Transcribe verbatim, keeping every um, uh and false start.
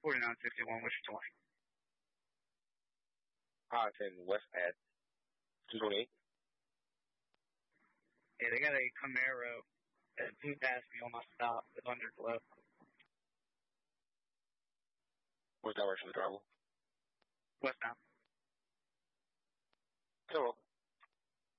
forty-nine sixty-one, what's your twenty? I ten West at two twenty-eight. Yeah, they got a Camaro that two passed me on my stop with underglow. What's direction of travel? Westbound. Hello.